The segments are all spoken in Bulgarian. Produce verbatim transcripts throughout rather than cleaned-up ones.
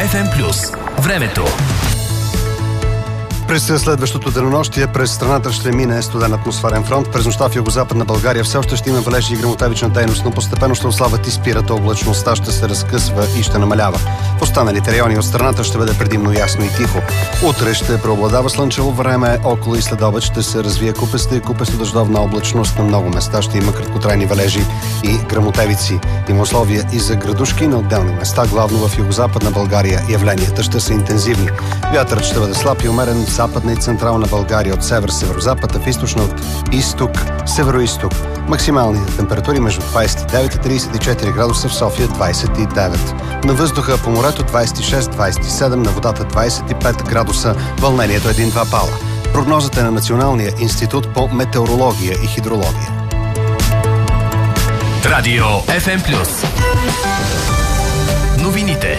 Еф Ем плюс. Времето. През следващото денонощие през страната ще мине студен атмосферен фронт. През нощта в югозападна България все още ще има валежи и гръмотевична дейност, но постепенно ще ослабват и спират, облачността ще се разкъсва и ще намалява. В останалите райони от страната ще бъде предимно ясно и тихо. Утре ще преобладава слънчево време, около и следобед ще се развие купеста и купесто-дъждовна облачност. На много места ще има краткотрайни валежи и гръмотевици. Има условия и за градушки на отделни места, главно в югозападна България. Явленията ще са интензивни. Вятърът ще бъде слаб и умерен в западна и централна България, от север, северозапад, а в източна от изток, североизток. Максималните температури между двадесет и девет и тридесет и четири градуса, в София двадесет и девет. На въздуха по морето двадесет и шест до двадесет и седем, на водата двадесет и пет градуса, вълнението един-два бала. Прогнозата е на Националния институт по метеорология и хидрология. Радио Еф Ем плюс. Новините.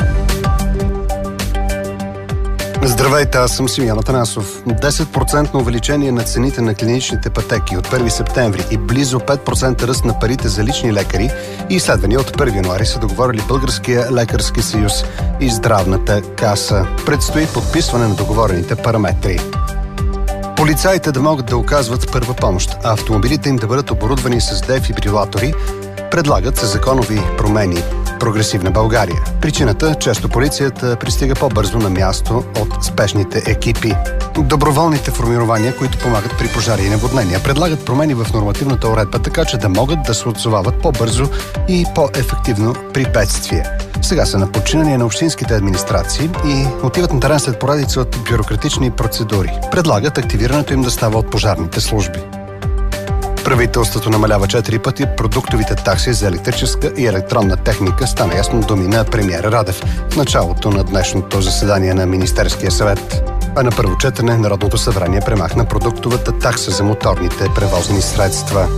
Здравейте, аз съм Симеон Атанасов. десет процента увеличение на цените на клиничните пътеки от първи септември и близо пет процента ръст на парите за лични лекари и изследвания от първи януари са договорили Българския лекарски съюз и Здравната каса. Предстои подписване на договорените параметри. Полицаите да могат да оказват първа помощ, а автомобилите им да бъдат оборудвани с дефибрилатори, предлагат се законови промени. Прогресивна България. Причината – често полицията пристига по-бързо на място от спешните екипи. Доброволните формирования, които помагат при пожари и наводнения, предлагат промени в нормативната уредба, така че да могат да се отзовават по-бързо и по-ефективно при бедствия. Сега са на подчинение на общинските администрации и отиват на терен след поредица от бюрократични процедури. Предлагат активирането им да става от пожарните служби. Правителството намалява четири пъти продуктовите такси за електрическа и електронна техника, стана ясно думи на премиера Радев в началото на днешното заседание на Министерския съвет. А на първо четене Народното събрание премахна продуктовата такса за моторните превозни средства.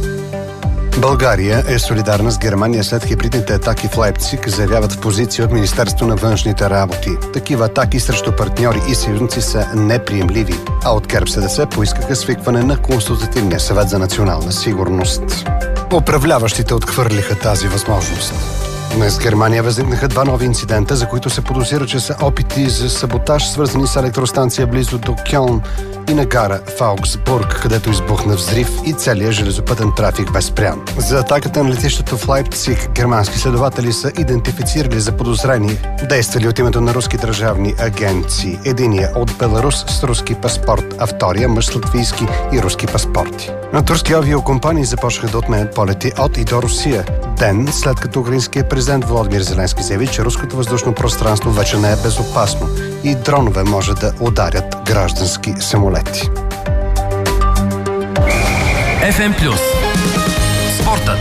България е солидарна с Германия след хибридните атаки в Лайпциг, заявяват в позиция от Министерство на външните работи. Такива атаки срещу партньори и съюзници са неприемливи, а от ГЕРБ СДС поискаха свикване на Консултативния съвет за национална сигурност. Управляващите отхвърлиха тази възможност. Днес в Германия възникнаха два нови инцидента, за които се подозира, че са опити за саботаж, свързани с електростанция близо до Кьолн и на гара в Аугсбург, където избухна взрив и целият железопътен трафик бе спрян. За атаката на летището в Лайпциг германски следователи са идентифицирали за подозрени, действали от името на руски държавни агенции. Единия от Беларус с руски паспорт, а втория мъж с латвийски и руски паспорти. На турски авиокомпании започнаха да отменят полети от и до Русия, ден след като украинският президент Володимир Зеленски заяви, че руското въздушно пространство вече не е безопасно и дронове може да ударят граждански самолети. Еф Ем плюс. Спортът.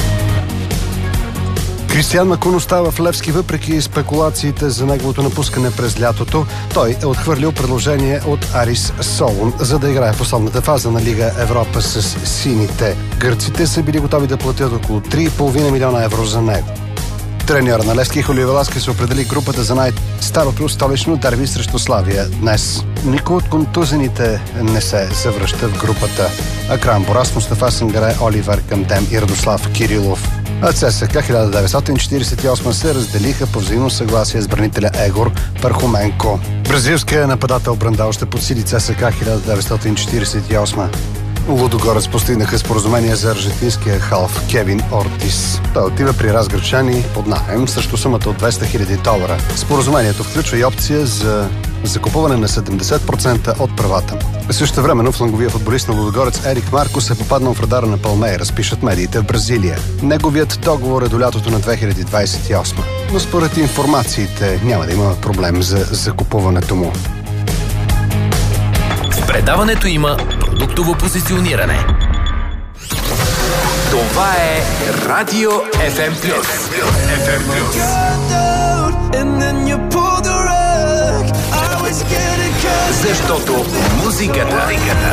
Кристиан Макун остава в Левски въпреки спекулациите за неговото напускане през лятото. Той е отхвърлил предложение от Арис Солун, за да играе в основната фаза на Лига Европа с сините. Гърците са били готови да платят около три и половина милиона евро за него. Треньора на Левски Хулио Веласкес се определи групата за най-старото столично дерби срещу Славия днес. Никой от контузените не се завръща в групата. Акрам Борас, Мустафа Сангаре, Оливер Камдем и Радослав Кирилов. А ЦСКА хиляда деветстотин четиридесет и осма се разделиха по взаимно съгласие с бранителя Егор Пархоменко. Бразилският нападател Брандал ще подсили ЦСКА хиляда деветстотин четиридесет и осма. Лудогорец постигнаха споразумение за аржентинския халф Кевин Ортис. Той отива при разграчани под наем срещу сумата от двеста хиляди долара. Споразумението включва и опция за закупуване на седемдесет процента от правата. Също времено фланговия футболист на Лудогорец Ерик Маркос е попаднал в радара на Палмейрас, пишат медиите в Бразилия. Неговият договор е до лятото на две хиляди двадесет и осма. Но според информациите няма да има проблем за закупуването му. В предаването има продуктово позициониране. Това е Радио Еф Ем плюс. Еф Ем плюс. Защото музиката